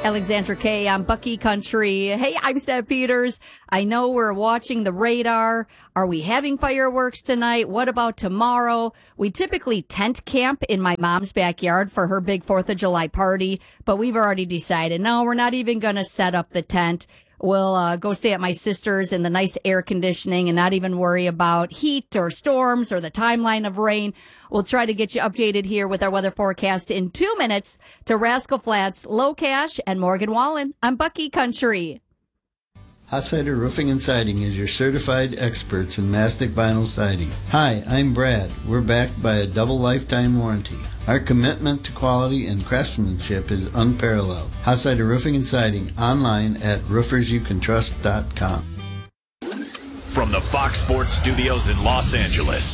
Alexandra Kay on Bucky Country. Hey, I'm Steph Peters. I know we're watching the radar. Are we having fireworks tonight? What about tomorrow? We typically tent camp in my mom's backyard for her big 4th of July party, but we've already decided, no, we're not even going to set up the tent. We'll go stay at my sister's in the nice air conditioning and not even worry about heat or storms or the timeline of rain. We'll try to get you updated here with our weather forecast in 2 minutes to Rascal Flats, Low Cash, and Morgan Wallen on Bucky Country. Hotsider Roofing and Siding is your certified experts in mastic vinyl siding. Hi, I'm Brad. We're backed by a double lifetime warranty. Our commitment to quality and craftsmanship is unparalleled. Hotsider Roofing and Siding, online at roofersyoucantrust.com. From the Fox Sports Studios in Los Angeles,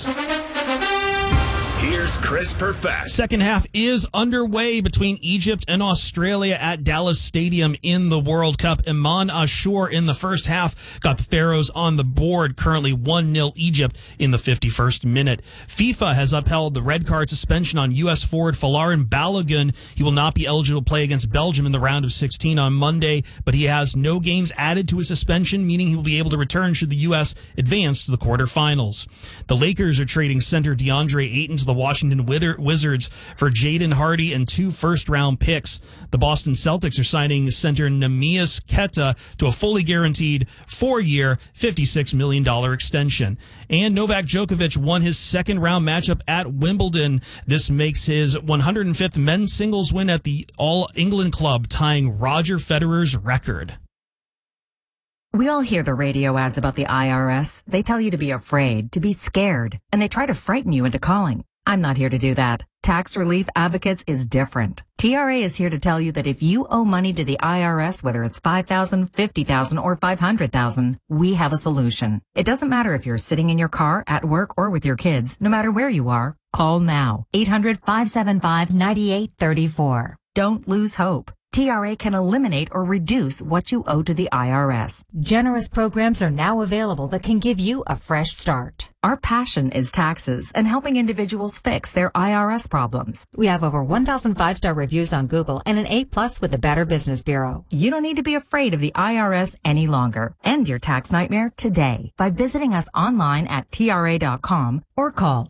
here's Chris Perfett. Second half is underway between Egypt and Australia at Dallas Stadium in the World Cup. Iman Ashur in the first half got the Pharaohs on the board, currently 1-0 Egypt in the 51st minute. FIFA has upheld the red card suspension on U.S. forward Folarin Balogun. He will not be eligible to play against Belgium in the round of 16 on Monday, but he has no games added to his suspension, meaning he will be able to return should the U.S. advance to the quarterfinals. The Lakers are trading center DeAndre Ayton to the Washington Wizards for Jaden Hardy and 2 first-round picks. The Boston Celtics are signing center Neemias Queta to a fully guaranteed 4-year, $56 million extension. And Novak Djokovic won his second-round matchup at Wimbledon. This makes his 105th men's singles win at the All England Club, tying Roger Federer's record. We all hear the radio ads about the IRS. They tell you to be afraid, to be scared, and they try to frighten you into calling. I'm not here to do that. Tax Relief Advocates is different. TRA is here to tell you that if you owe money to the IRS, whether it's $5,000, $50,000, or $500,000, we have a solution. It doesn't matter if you're sitting in your car, at work, or with your kids. No matter where you are, call now. 800-575-9834. Don't lose hope. TRA can eliminate or reduce what you owe to the IRS. Generous programs are now available that can give you a fresh start. Our passion is taxes and helping individuals fix their IRS problems. We have over 1,000 5-star reviews on Google and an A+ with the Better Business Bureau. You don't need to be afraid of the IRS any longer. End your tax nightmare today by visiting us online at TRA.com or call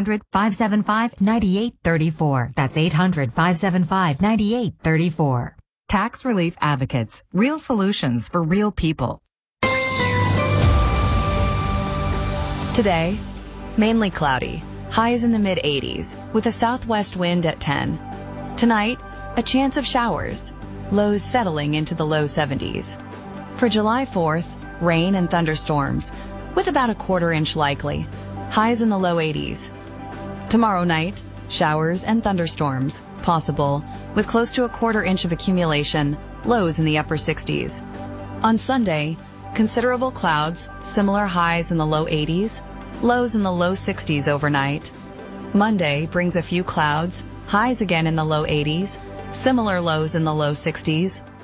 800-575-9834. That's 800-575-9834. Tax Relief Advocates. Real solutions for real people. Today, mainly cloudy. Highs in the mid-80s with a southwest wind at 10. Tonight, a chance of showers. Lows settling into the low 70s. For July 4th, rain and thunderstorms with about a quarter-inch likely. Highs in the low 80s. Tomorrow night, showers and thunderstorms possible with close to a quarter-inch of accumulation. Lows in the upper 60s. On Sunday, considerable clouds, similar highs in the low 80s, lows in the low 60s overnight. Monday brings a few clouds, highs again in the low 80s, similar lows in the low 60s,